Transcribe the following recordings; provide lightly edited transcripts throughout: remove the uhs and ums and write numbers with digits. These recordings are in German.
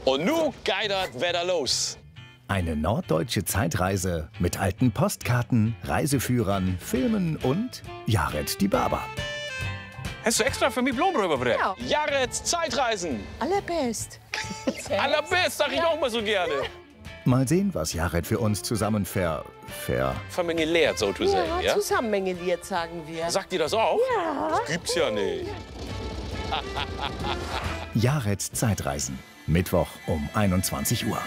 Und nun geht das Wetter los. Eine norddeutsche Zeitreise mit alten Postkarten, Reiseführern, Filmen und Jared die Barber. Hast du extra für mich Blumen rübergebracht? Ja. Jareds Zeitreisen. Allerbest. Allerbest, sag ich auch mal so gerne. Mal sehen, was Jared für uns zusammen Vermengeliert, so zu sagen, ja? Zusammengeliert, sagen wir. Sagt ihr das auch? Ja. Das gibt's ja nicht. Jareds Zeitreisen. Mittwoch um 21 Uhr.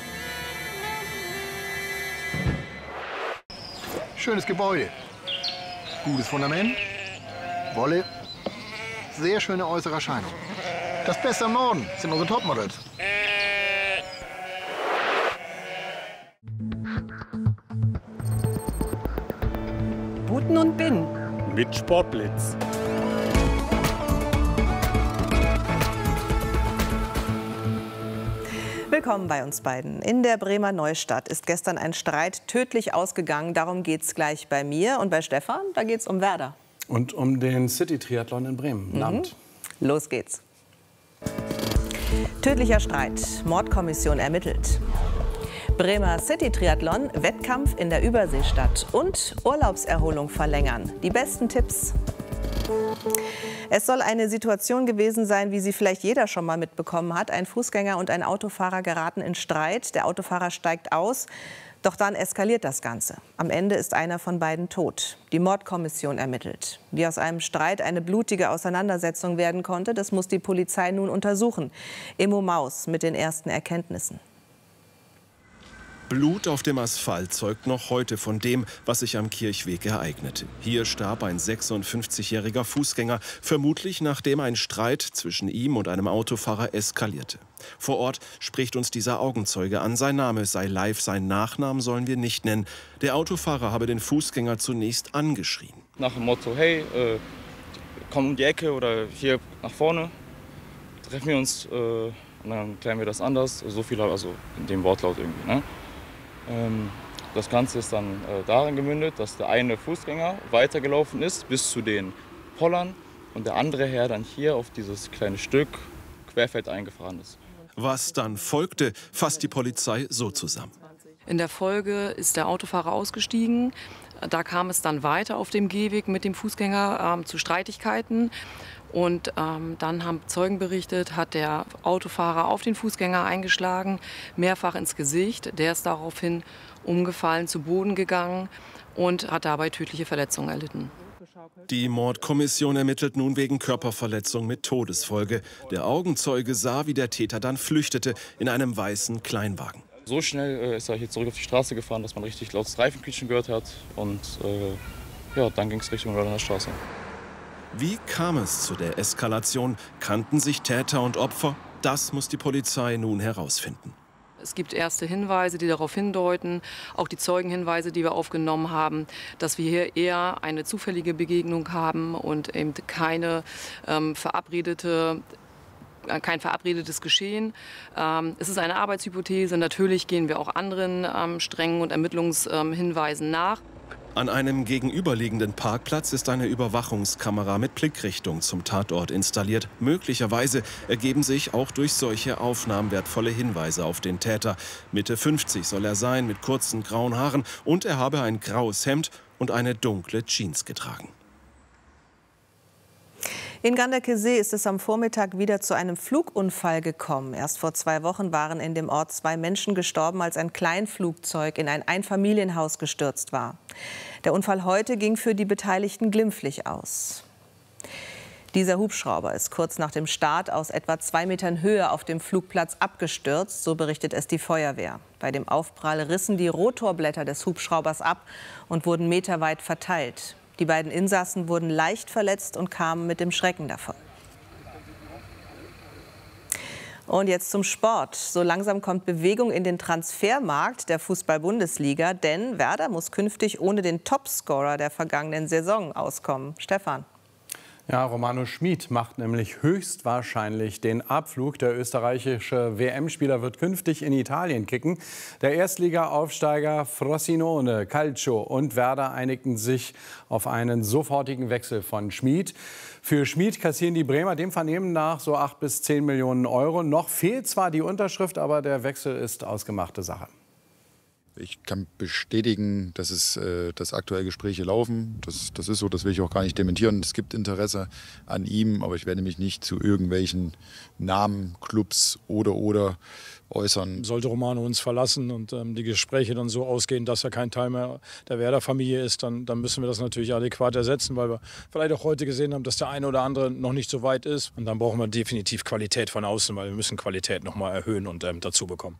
Schönes Gebäude. Gutes Fundament. Wolle. Sehr schöne äußere Erscheinung. Das Beste am Norden sind unsere Topmodels. Buten und Bin. Mit Sportblitz. Willkommen bei uns beiden. In der Bremer Neustadt ist gestern ein Streit tödlich ausgegangen. Darum geht es gleich bei mir. Und bei Stefan, da geht es um Werder. Und um den City-Triathlon in Bremen. Guten Abend. Los geht's. Tödlicher Streit. Mordkommission ermittelt. Bremer City-Triathlon, Wettkampf in der Überseestadt und Urlaubserholung verlängern. Die besten Tipps. Es soll eine Situation gewesen sein, wie sie vielleicht jeder schon mal mitbekommen hat. Ein Fußgänger und ein Autofahrer geraten in Streit. Der Autofahrer steigt aus. Doch dann eskaliert das Ganze. Am Ende ist einer von beiden tot. Die Mordkommission ermittelt. Wie aus einem Streit eine blutige Auseinandersetzung werden konnte, das muss die Polizei nun untersuchen. Immo Maus mit den ersten Erkenntnissen. Blut auf dem Asphalt zeugt noch heute von dem, was sich am Kirchweg ereignete. Hier starb ein 56-jähriger Fußgänger, vermutlich nachdem ein Streit zwischen ihm und einem Autofahrer eskalierte. Vor Ort spricht uns dieser Augenzeuge an. Sein Name sei live, seinen Nachnamen sollen wir nicht nennen. Der Autofahrer habe den Fußgänger zunächst angeschrien. Nach dem Motto, hey, komm um die Ecke oder hier nach vorne, treffen wir uns und dann klären wir das anders. So viel, also in dem Wortlaut irgendwie, ne? Das Ganze ist dann darin gemündet, dass der eine Fußgänger weitergelaufen ist bis zu den Pollern und der andere Herr dann hier auf dieses kleine Stück querfeld eingefahren ist. Was dann folgte, fasst die Polizei so zusammen. In der Folge ist der Autofahrer ausgestiegen. Da kam es dann weiter auf dem Gehweg mit dem Fußgänger zu Streitigkeiten. Und dann haben Zeugen berichtet, hat der Autofahrer auf den Fußgänger eingeschlagen, mehrfach ins Gesicht. Der ist daraufhin umgefallen, zu Boden gegangen und hat dabei tödliche Verletzungen erlitten. Die Mordkommission ermittelt nun wegen Körperverletzung mit Todesfolge. Der Augenzeuge sah, wie der Täter dann flüchtete in einem weißen Kleinwagen. So schnell ist er hier zurück auf die Straße gefahren, dass man richtig lautes Reifenquietschen gehört hat. Und ja, dann ging es Richtung Lörrner Straße. Wie kam es zu der Eskalation? Kannten sich Täter und Opfer? Das muss die Polizei nun herausfinden. Es gibt erste Hinweise, die darauf hindeuten, auch die Zeugenhinweise, die wir aufgenommen haben, dass wir hier eher eine zufällige Begegnung haben und eben kein verabredetes Geschehen. Es ist eine Arbeitshypothese. Natürlich gehen wir auch anderen strengen und Ermittlungshinweisen nach. An einem gegenüberliegenden Parkplatz ist eine Überwachungskamera mit Blickrichtung zum Tatort installiert. Möglicherweise ergeben sich auch durch solche Aufnahmen wertvolle Hinweise auf den Täter. Mitte 50 soll er sein, mit kurzen grauen Haaren, und er habe ein graues Hemd und eine dunkle Jeans getragen. In Ganderkesee ist es am Vormittag wieder zu einem Flugunfall gekommen. Erst vor 2 Wochen waren in dem Ort 2 Menschen gestorben, als ein Kleinflugzeug in ein Einfamilienhaus gestürzt war. Der Unfall heute ging für die Beteiligten glimpflich aus. Dieser Hubschrauber ist kurz nach dem Start aus etwa 2 Metern Höhe auf dem Flugplatz abgestürzt, so berichtet es die Feuerwehr. Bei dem Aufprall rissen die Rotorblätter des Hubschraubers ab und wurden meterweit verteilt. Die beiden Insassen wurden leicht verletzt und kamen mit dem Schrecken davon. Und jetzt zum Sport. So langsam kommt Bewegung in den Transfermarkt der Fußball-Bundesliga, denn Werder muss künftig ohne den Topscorer der vergangenen Saison auskommen. Stefan. Ja, Romano Schmid macht nämlich höchstwahrscheinlich den Abflug. Der österreichische WM-Spieler wird künftig in Italien kicken. Der Erstliga-Aufsteiger Frosinone, Calcio und Werder einigten sich auf einen sofortigen Wechsel von Schmid. Für Schmid kassieren die Bremer dem Vernehmen nach so 8 bis 10 Millionen Euro. Noch fehlt zwar die Unterschrift, aber der Wechsel ist ausgemachte Sache. Ich kann bestätigen, dass aktuell Gespräche laufen. Das ist so, das will ich auch gar nicht dementieren. Es gibt Interesse an ihm, aber ich werde mich nicht zu irgendwelchen Namen, Clubs oder äußern. Sollte Romano uns verlassen und die Gespräche dann so ausgehen, dass er kein Teil mehr der Werder-Familie ist, dann müssen wir das natürlich adäquat ersetzen, weil wir vielleicht auch heute gesehen haben, dass der eine oder andere noch nicht so weit ist. Und dann brauchen wir definitiv Qualität von außen, weil wir müssen Qualität noch mal erhöhen und dazu bekommen.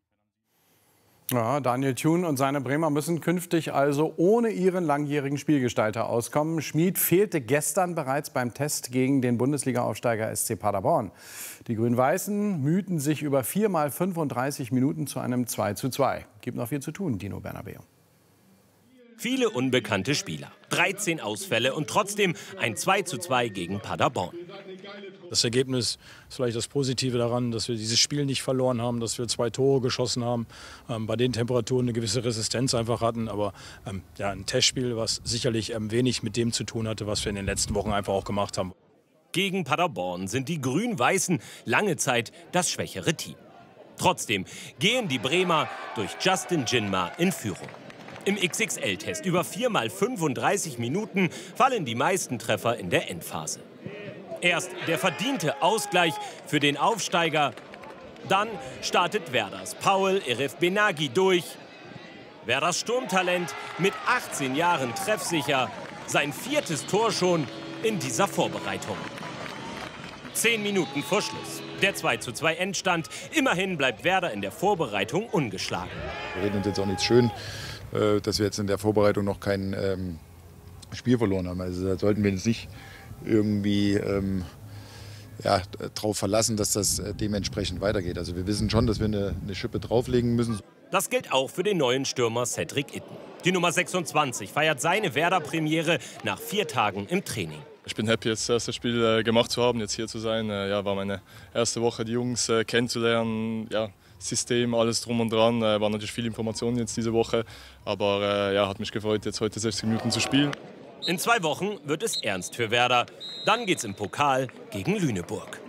Ja, Daniel Thun und seine Bremer müssen künftig also ohne ihren langjährigen Spielgestalter auskommen. Schmid fehlte gestern bereits beim Test gegen den Bundesliga-Aufsteiger SC Paderborn. Die Grün-Weißen mühten sich über 4 mal 35 Minuten zu einem 2:2. Gibt noch viel zu tun, Dino Bernabeu. Viele unbekannte Spieler, 13 Ausfälle und trotzdem ein 2:2 gegen Paderborn. Das Ergebnis ist vielleicht das Positive daran, dass wir dieses Spiel nicht verloren haben, dass wir 2 Tore geschossen haben, bei den Temperaturen eine gewisse Resistenz einfach hatten. Aber ja, ein Testspiel, was sicherlich wenig mit dem zu tun hatte, was wir in den letzten Wochen einfach auch gemacht haben. Gegen Paderborn sind die Grün-Weißen lange Zeit das schwächere Team. Trotzdem gehen die Bremer durch Justin Jinma in Führung. Im XXL-Test über 4 mal 35 Minuten fallen die meisten Treffer in der Endphase. Erst der verdiente Ausgleich für den Aufsteiger. Dann startet Werders Paul Erif-Benagi durch. Werders Sturmtalent mit 18 Jahren treffsicher. Sein 4. Tor schon in dieser Vorbereitung. 10 Minuten vor Schluss. Der 2:2 Endstand. Immerhin bleibt Werder in der Vorbereitung ungeschlagen. Wir reden uns jetzt auch nicht schön, dass wir jetzt in der Vorbereitung noch kein Spiel verloren haben. Also da sollten wir uns nicht irgendwie darauf verlassen, dass das dementsprechend weitergeht. Also wir wissen schon, dass wir eine Schippe drauflegen müssen. Das gilt auch für den neuen Stürmer Cedric Itten. Die Nummer 26 feiert seine Werder-Premiere nach 4 Tagen im Training. Ich bin happy, jetzt das erste Spiel gemacht zu haben, jetzt hier zu sein. War meine erste Woche, die Jungs kennenzulernen. Ja, System, alles drum und dran. War natürlich viel Informationen jetzt diese Woche. Aber hat mich gefreut, jetzt heute 60 Minuten zu spielen. In 2 Wochen wird es ernst für Werder. Dann geht's im Pokal gegen Lüneburg.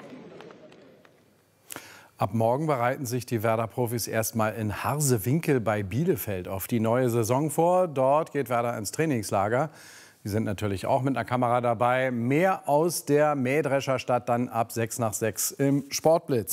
Ab morgen bereiten sich die Werder-Profis erstmal in Harsewinkel bei Bielefeld auf die neue Saison vor. Dort geht Werder ins Trainingslager. Die sind natürlich auch mit einer Kamera dabei. Mehr aus der Mähdrescherstadt dann ab 6 nach 6 im Sportblitz.